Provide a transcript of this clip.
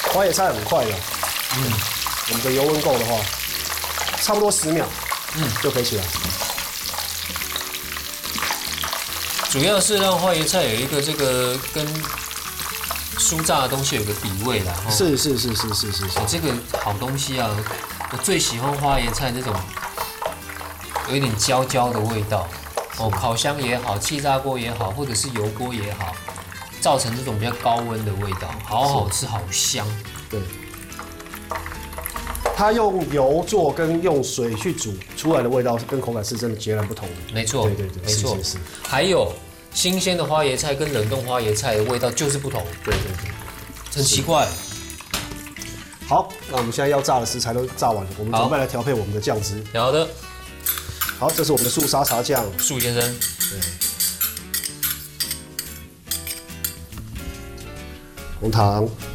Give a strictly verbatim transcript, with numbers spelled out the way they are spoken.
花椰菜很快的，嗯，我们的油温够的话，差不多十秒，嗯，就可以起来。 主要是让花椰菜有一个这个跟酥炸的东西有个底味啦。 是是是是是是是。 这个好东西啊，我最喜欢花椰菜这种有一点焦焦的味道。哦，烤箱也好，气炸锅也好，或者是油锅也好，造成这种比较高温的味道，好好吃，好香。 对。它用油做跟用水去煮出来的味道，跟口感是真的截然不同的。 没错， 对对对， 没错。 是是是。 还有新鲜的花椰菜跟冷冻花椰菜的味道就是不同。 对对对， 很奇怪。 好，那我们现在要炸的食材都炸完了，我们准备来调配我们的酱汁。 好的。 好，这是我们的素沙茶酱。 素先生。 对。红糖。